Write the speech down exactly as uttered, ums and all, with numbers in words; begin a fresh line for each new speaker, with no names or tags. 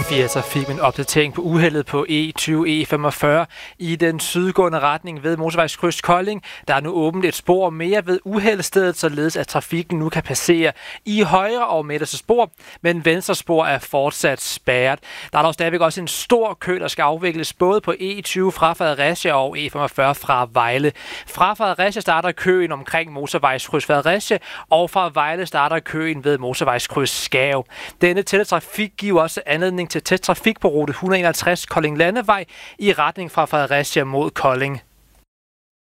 fire Trafik med en opdatering på uheldet på E tyve E femogfyrre i den sydgående retning ved motorvejskryds Kolding. Der er nu åbent et spor mere ved uheldsstedet, således at trafikken nu kan passere i højre og midterste spor, men venstre spor er fortsat spærret. Der er dog stadigvæk også en stor kø, der skal afvikles både på E tyve fra Fredericia og E femogfyrre fra Vejle. Fra Fredericia starter køen omkring motorvejskryds Fredericia, og fra Vejle starter køen ved motorvejskryds Skav. Denne tætte trafik giver også anledning til tæt trafik på rute et hundrede og enoghalvtreds Kolding Landevej i retning fra Fredericia mod Kolding.